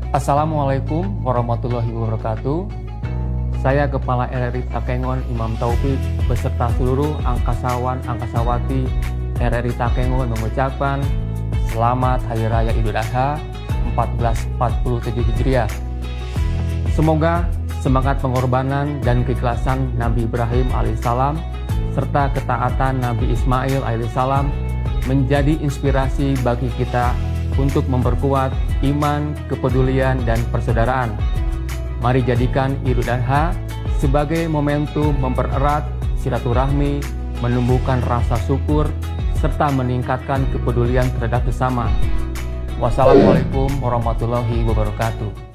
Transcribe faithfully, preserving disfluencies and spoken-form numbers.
Assalamualaikum warahmatullahi wabarakatuh. Saya Kepala R R I Takengon Imam Taufik beserta seluruh angkasawan-angkasawati R R I Takengon mengucapkan Selamat Hari Raya Idul Adha seribu empat ratus empat puluh tujuh Hijriah. Semoga semangat pengorbanan dan keikhlasan Nabi Ibrahim alaihissalam serta ketaatan Nabi Ismail alaihissalam menjadi inspirasi bagi kita untuk memperkuat iman, kepedulian, dan persaudaraan. Mari jadikan Idul Adha sebagai momentum mempererat silaturahmi, menumbuhkan rasa syukur, serta meningkatkan kepedulian terhadap sesama. Wassalamualaikum warahmatullahi wabarakatuh.